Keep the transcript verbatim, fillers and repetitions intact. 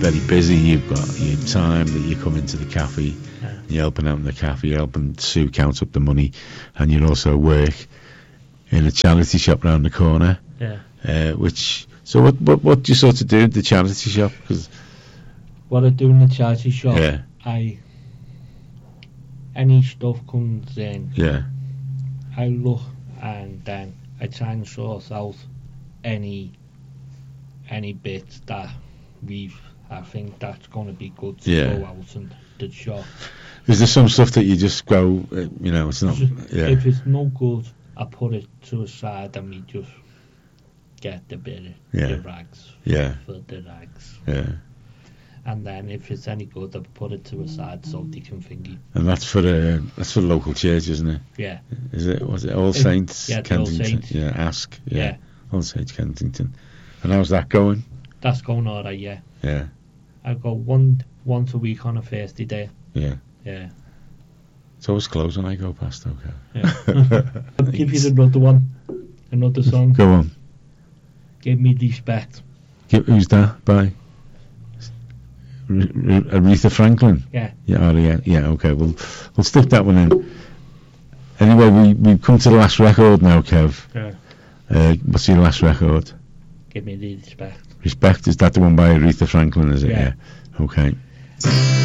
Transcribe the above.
very busy. You've got your time that you come into the cafe, Yeah. you're helping out in the cafe, you're helping Sue count up the money, and you also work in a charity shop round the corner. Yeah. Uh, which so what, what what do you sort of do at the charity shop? 'Cause, What I do in the charity shop, yeah, I any stuff comes in, yeah, I look and then I try and sort out any any bits that we've I think that's going to be good to Yeah. go out in the shop. is there some stuff that you just go, uh, you know, it's not, yeah, If it's no good, I put it to a side and we just get the bit of Yeah. the rags yeah, for the rags. yeah, And then if it's any good, I put it to a side so they can thingy. and that's for the that's for the local church, isn't it? Yeah, Is it? Was it All It- Saints yeah, the All Kensington? Saints. Yeah, Ask. Yeah. Yeah. All Saints Kensington. And how's that going? that's going alright. Yeah, Yeah, I go one once a week on a Thursday day. yeah. Yeah, It's always closed when I go past. Okay. yeah. I'll give you another one, another song. Go on. Give me respect. Give, who's that by? R- R- Aretha Franklin. Yeah. Yeah. Oh, yeah. Yeah. Okay. We'll we'll stick that one in. Anyway, we we've come to the last record now, Kev. Yeah. Uh, what's your last record? Give me the respect. Respect. Is that the one by Aretha Franklin? Is it? Yeah. Yeah. Okay.